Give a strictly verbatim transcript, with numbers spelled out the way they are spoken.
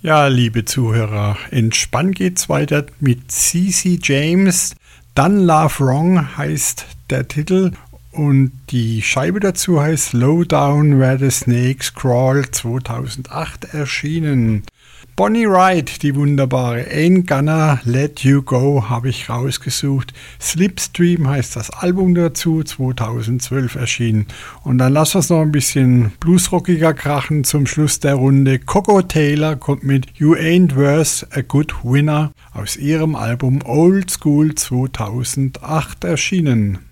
Ja, liebe Zuhörer, entspannt geht's weiter mit C C James. Done Love Wrong heißt der Titel und die Scheibe dazu heißt Low Down Where the Snakes Crawl, zweitausendacht erschienen. Bonnie Wright, die wunderbare Ain't Gonna Let You Go, habe ich rausgesucht. Slipstream heißt das Album dazu, zweitausendzwölf erschienen. Und dann lassen wir es noch ein bisschen bluesrockiger krachen zum Schluss der Runde. Coco Taylor kommt mit You Ain't Worth a Good Winner aus ihrem Album Old School zweitausendacht erschienen.